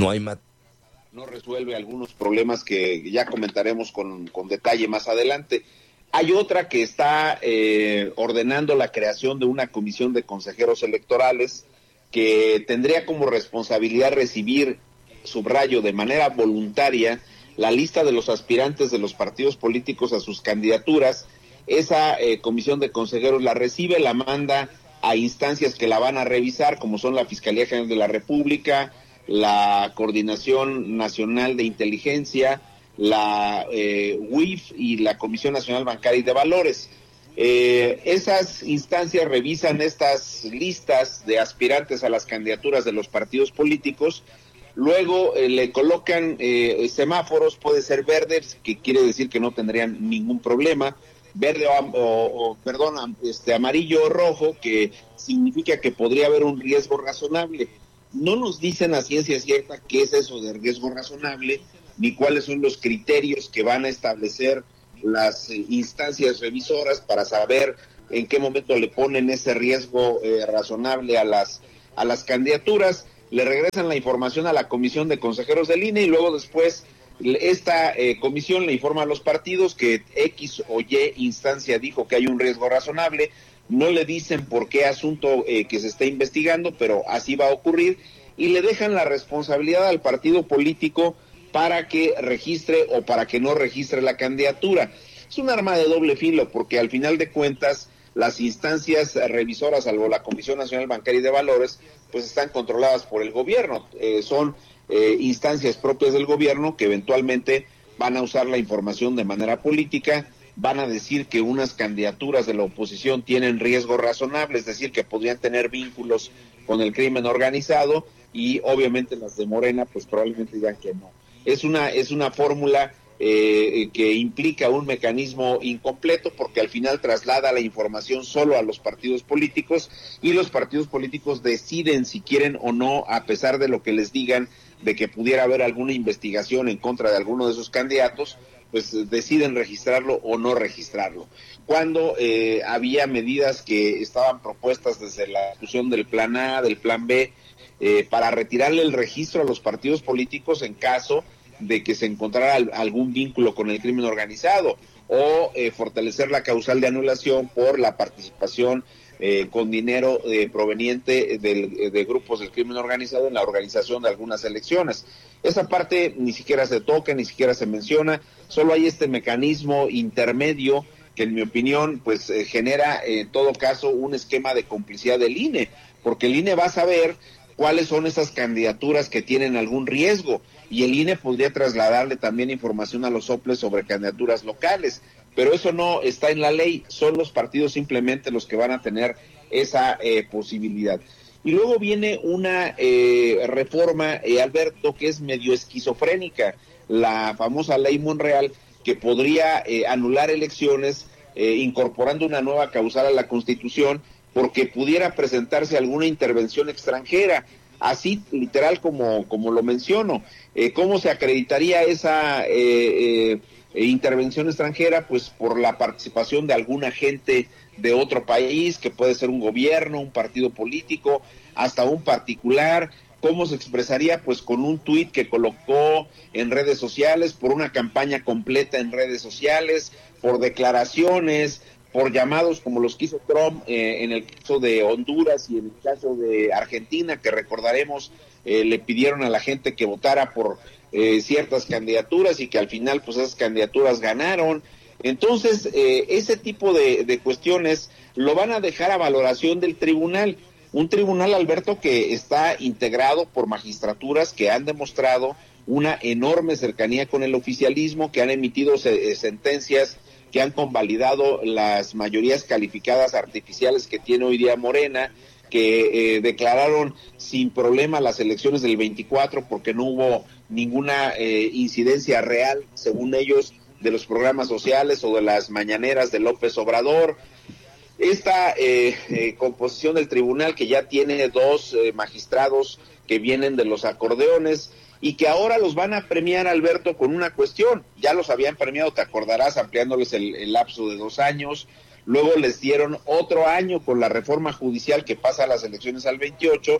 no hay no resuelve algunos problemas que ya comentaremos con detalle más adelante. Hay otra que está ordenando la creación de una comisión de consejeros electorales que tendría como responsabilidad recibir, subrayo, de manera voluntaria, la lista de los aspirantes de los partidos políticos a sus candidaturas. Esa comisión de consejeros la recibe, la manda a instancias que la van a revisar, como son la Fiscalía General de la República, la Coordinación Nacional de Inteligencia, la UIF y la Comisión Nacional Bancaria y de Valores. Esas instancias revisan estas listas de aspirantes a las candidaturas de los partidos políticos, luego le colocan semáforos, puede ser verdes, que quiere decir que no tendrían ningún problema, verde amarillo o rojo, que significa que podría haber un riesgo razonable. No nos dicen a ciencia cierta qué es eso de riesgo razonable, ni cuáles son los criterios que van a establecer las instancias revisoras para saber en qué momento le ponen ese riesgo razonable a las candidaturas. Le regresan la información a la comisión de consejeros del INE y luego después esta comisión le informa a los partidos que X o Y instancia dijo que hay un riesgo razonable. No le dicen por qué asunto que se está investigando, pero así va a ocurrir, y le dejan la responsabilidad al partido político para que registre o para que no registre la candidatura. Es un arma de doble filo, porque al final de cuentas las instancias revisoras, salvo la Comisión Nacional Bancaria y de Valores, pues están controladas por el gobierno. Son instancias propias del gobierno que eventualmente van a usar la información de manera política, van a decir que unas candidaturas de la oposición tienen riesgo razonable, es decir, que podrían tener vínculos con el crimen organizado, y obviamente las de Morena pues probablemente digan que no. Es una fórmula que implica un mecanismo incompleto, porque al final traslada la información solo a los partidos políticos, y los partidos políticos deciden si quieren o no, a pesar de lo que les digan de que pudiera haber alguna investigación en contra de alguno de esos candidatos, pues deciden registrarlo o no registrarlo. Cuando había medidas que estaban propuestas desde la discusión del plan A, del plan B, para retirarle el registro a los partidos políticos en caso de que se encontrara algún vínculo con el crimen organizado, o fortalecer la causal de anulación por la participación con dinero proveniente de grupos del crimen organizado en la organización de algunas elecciones. Esa parte ni siquiera se toca, ni siquiera se menciona. Solo hay este mecanismo intermedio que, en mi opinión, pues genera en todo caso un esquema de complicidad del INE, porque el INE va a saber cuáles son esas candidaturas que tienen algún riesgo, y el INE podría trasladarle también información a los soples sobre candidaturas locales, pero eso no está en la ley. Son los partidos simplemente los que van a tener esa posibilidad. Y luego viene una reforma, Alberto, que es medio esquizofrénica, la famosa ley Monreal, que podría anular elecciones incorporando una nueva causal a la Constitución, porque pudiera presentarse alguna intervención extranjera, así literal como lo menciono. ¿Cómo se acreditaría esa intervención extranjera? Pues por la participación de algún agente de otro país, que puede ser un gobierno, un partido político, hasta un particular. ¿Cómo se expresaría? Pues con un tuit que colocó en redes sociales, por una campaña completa en redes sociales, por declaraciones, por llamados como los que hizo Trump en el caso de Honduras y en el caso de Argentina, que recordaremos le pidieron a la gente que votara por ciertas candidaturas, y que al final pues esas candidaturas ganaron. Entonces ese tipo de cuestiones lo van a dejar a valoración del tribunal. Un tribunal, Alberto, que está integrado por magistraturas que han demostrado una enorme cercanía con el oficialismo, que han emitido sentencias que han convalidado las mayorías calificadas artificiales que tiene hoy día Morena, que declararon sin problema las elecciones del 24 porque no hubo ninguna incidencia real, según ellos, de los programas sociales o de las mañaneras de López Obrador. Esta composición del tribunal, que ya tiene 2 magistrados que vienen de los acordeones, y que ahora los van a premiar, Alberto, con una cuestión. Ya los habían premiado, te acordarás, ampliándoles el lapso de 2 años, luego les dieron otro año con la reforma judicial que pasa a las elecciones al 28,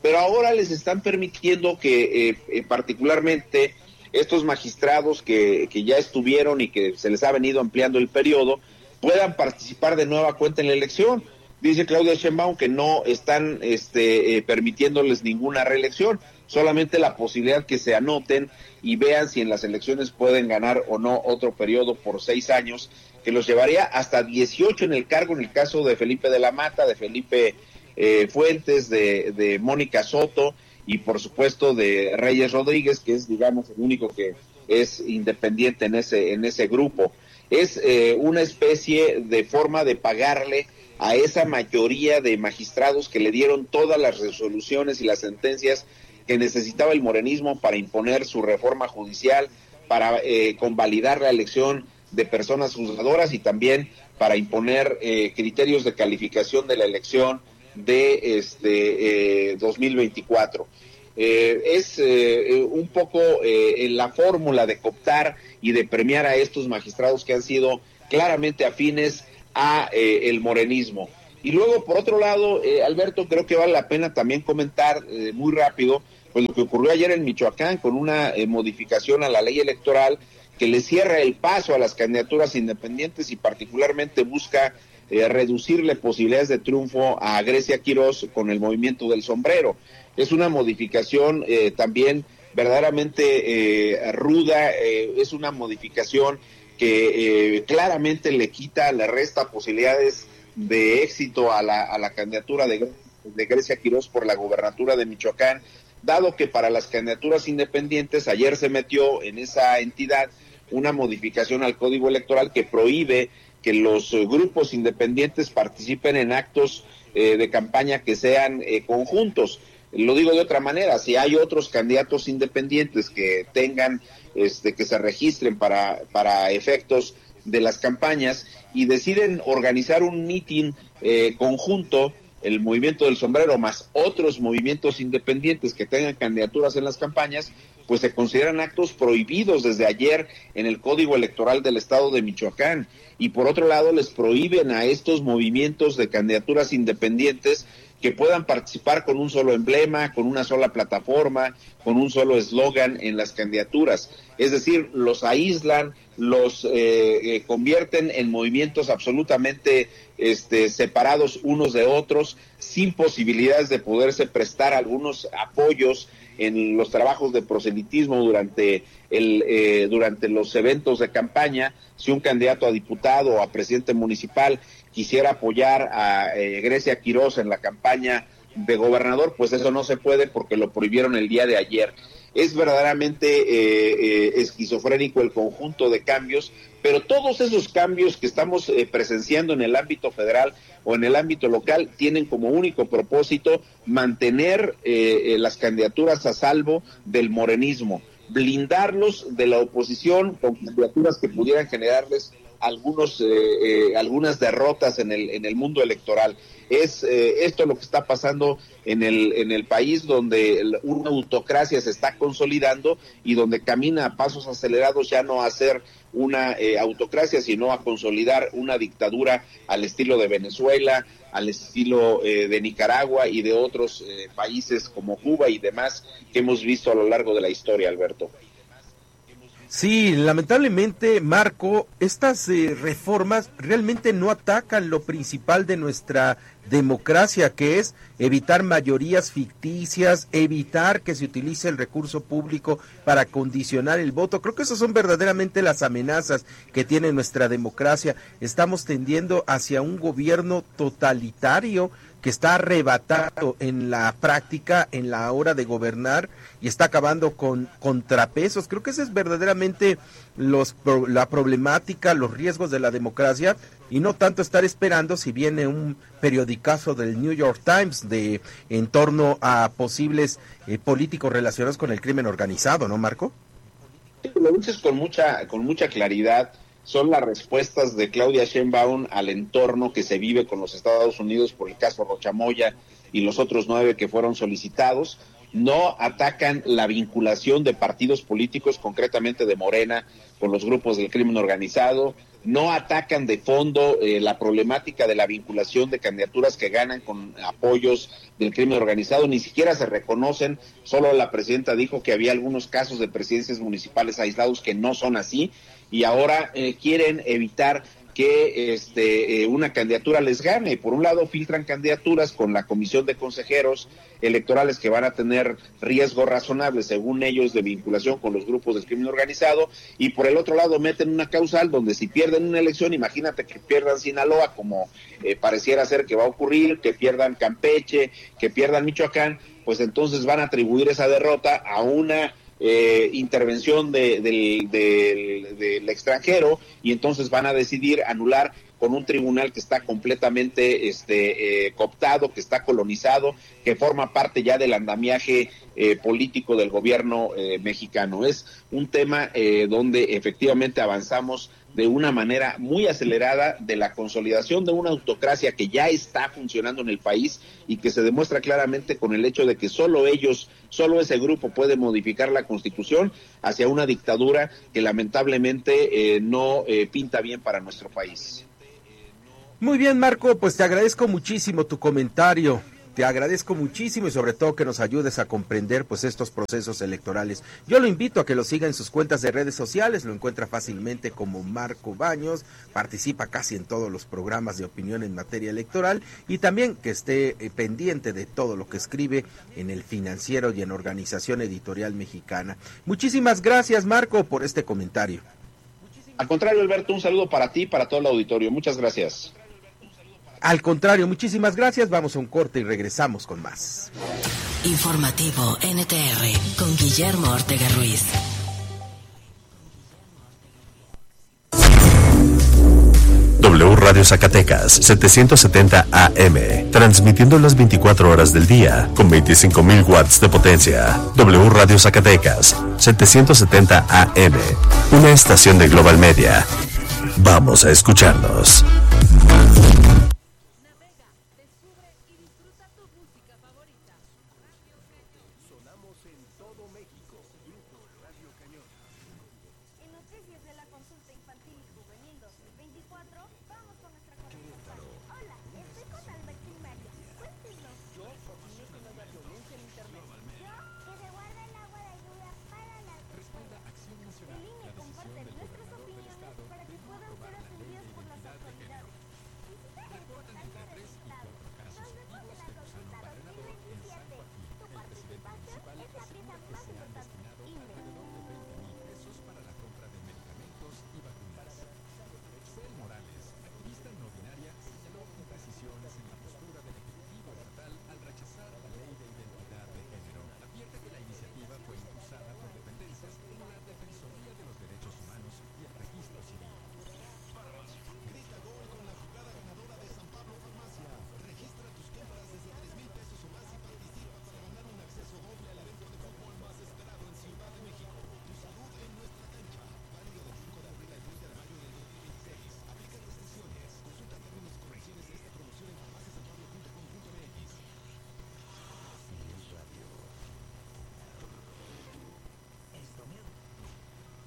pero ahora les están permitiendo que particularmente estos magistrados que ya estuvieron y que se les ha venido ampliando el periodo, puedan participar de nueva cuenta en la elección. Dice Claudia Sheinbaum que no están permitiéndoles ninguna reelección, solamente la posibilidad que se anoten y vean si en las elecciones pueden ganar o no otro periodo por 6 años, que los llevaría hasta 18 en el cargo, en el caso de Felipe de la Mata, de Felipe Fuentes, de Mónica Soto y por supuesto de Reyes Rodríguez, que es, digamos, el único que es independiente en ese grupo. Es una especie de forma de pagarle a esa mayoría de magistrados que le dieron todas las resoluciones y las sentencias que necesitaba el morenismo para imponer su reforma judicial, para convalidar la elección de personas juzgadoras y también para imponer criterios de calificación de la elección de 2024. Es un poco la fórmula de cooptar y de premiar a estos magistrados que han sido claramente afines a el morenismo. Y luego, por otro lado, Alberto, creo que vale la pena también comentar muy rápido pues lo que ocurrió ayer en Michoacán con una modificación a la ley electoral que le cierra el paso a las candidaturas independientes y particularmente busca reducirle posibilidades de triunfo a Grecia Quirós con el movimiento del sombrero. Es una modificación también verdaderamente ruda, es una modificación que claramente le resta posibilidades de éxito a la candidatura de Grecia Quirós por la gobernatura de Michoacán, dado que para las candidaturas independientes ayer se metió en esa entidad una modificación al Código Electoral que prohíbe que los grupos independientes participen en actos de campaña que sean conjuntos. Lo digo de otra manera, si hay otros candidatos independientes que tengan, que se registren para efectos de las campañas y deciden organizar un mitin conjunto, el movimiento del sombrero más otros movimientos independientes que tengan candidaturas en las campañas, pues se consideran actos prohibidos desde ayer en el Código Electoral del Estado de Michoacán. Y por otro lado les prohíben a estos movimientos de candidaturas independientes que puedan participar con un solo emblema, con una sola plataforma, con un solo eslogan en las candidaturas. Es decir, los aíslan, los convierten en movimientos absolutamente separados unos de otros, sin posibilidades de poderse prestar algunos apoyos en los trabajos de proselitismo durante los eventos de campaña. Si un candidato a diputado o a presidente municipal quisiera apoyar a Grecia Quirós en la campaña de gobernador, pues eso no se puede porque lo prohibieron el día de ayer. Es verdaderamente esquizofrénico el conjunto de cambios, pero todos esos cambios que estamos presenciando en el ámbito federal o en el ámbito local tienen como único propósito mantener las candidaturas a salvo del morenismo, blindarlos de la oposición con candidaturas que pudieran generarles algunas derrotas en el mundo electoral. Es esto lo que está pasando en el país, donde una autocracia se está consolidando y donde camina a pasos acelerados ya no a ser una autocracia, sino a consolidar una dictadura al estilo de Venezuela, al estilo de Nicaragua y de otros países como Cuba y demás que hemos visto a lo largo de la historia, Alberto. Sí, lamentablemente, Marco, estas reformas realmente no atacan lo principal de nuestra democracia, que es evitar mayorías ficticias, evitar que se utilice el recurso público para condicionar el voto. Creo que esas son verdaderamente las amenazas que tiene nuestra democracia. Estamos tendiendo hacia un gobierno totalitario que está arrebatado en la práctica, en la hora de gobernar, y está acabando con contrapesos. Creo que esa es verdaderamente la problemática, los riesgos de la democracia, y no tanto estar esperando si viene un periodicazo del New York Times en torno a posibles políticos relacionados con el crimen organizado, ¿no, Marco? Lo dices con mucha claridad. Son las respuestas de Claudia Sheinbaum al entorno que se vive con los Estados Unidos por el caso Rochamoya y los otros 9 que fueron solicitados. No atacan la vinculación de partidos políticos, concretamente de Morena, con los grupos del crimen organizado. no atacan de fondo la problemática de la vinculación de candidaturas que ganan con apoyos del crimen organizado, ni siquiera se reconocen. Solo la presidenta dijo que había algunos casos de presidencias municipales aislados que no son así, y ahora quieren evitar que una candidatura les gane. Por un lado filtran candidaturas con la comisión de consejeros electorales que van a tener riesgo razonable según ellos de vinculación con los grupos del crimen organizado, y por el otro lado meten una causal donde si pierden una elección, imagínate que pierdan Sinaloa, como pareciera ser que va a ocurrir, que pierdan Campeche, que pierdan Michoacán, pues entonces van a atribuir esa derrota a una intervención del extranjero, y entonces van a decidir anular con un tribunal que está completamente cooptado, que está colonizado, que forma parte ya del andamiaje político del gobierno mexicano. Es un tema donde efectivamente avanzamos de una manera muy acelerada de la consolidación de una autocracia que ya está funcionando en el país y que se demuestra claramente con el hecho de que solo ellos, solo ese grupo puede modificar la Constitución hacia una dictadura que lamentablemente no pinta bien para nuestro país. Muy bien, Marco, pues te agradezco muchísimo tu comentario. Te agradezco muchísimo y sobre todo que nos ayudes a comprender pues estos procesos electorales. Yo lo invito a que lo siga en sus cuentas de redes sociales, lo encuentra fácilmente como Marco Baños, participa casi en todos los programas de opinión en materia electoral, y también que esté pendiente de todo lo que escribe en El Financiero y en Organización Editorial Mexicana. Muchísimas gracias, Marco, por este comentario. Al contrario, Alberto, un saludo para ti y para todo el auditorio. Muchas gracias. Al contrario, muchísimas gracias. Vamos a un corte y regresamos con más. Informativo NTR con Guillermo Ortega Ruiz. W Radio Zacatecas, 770 AM, transmitiendo las 24 horas del día, con 25.000 watts de potencia. W Radio Zacatecas, 770 AM, una estación de Global Media. Vamos a escucharnos. Hola, estoy con Alberto y Mario. Cuéntenos. Yo opino que la violencia en Internet